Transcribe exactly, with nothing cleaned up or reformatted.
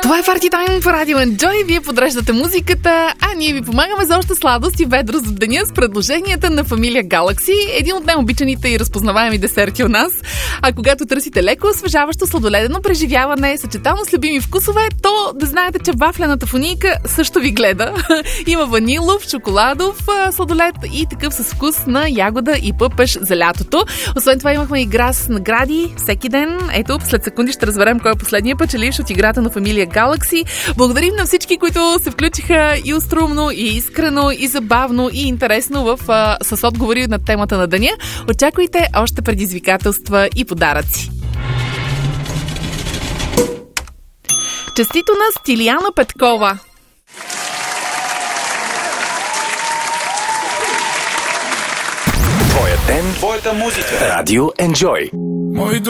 Това е Party Time по Радио Enjoy. Вие подреждате музиката, а ние ви помагаме за още сладост и ведрост в деня с предложенията на фамилия Galaxy. Един от най-обичаните и разпознаваеми десерти у нас. А когато търсите леко, освежаващо сладоледено преживяване, съчетано с любими вкусове, то да знаете, че вафлената фунийка също ви гледа. Има ванилов, шоколадов сладолед и такъв с вкус на ягода и пъпеш за лятото. Освен това имахме игра с награди всеки ден. Ето, след секунди ще разберем кой е последния печеливш от играта на фамилия Galaxy. Благодарим на всички, които се включиха и остроумно, и искрено, и забавно, и интересно в, а, с отговори на темата на деня. Очаквайте още предизвикателства и подаръци. Честито на Стилияна Петкова! Твоя ден, твоята музика. Радио Enjoy.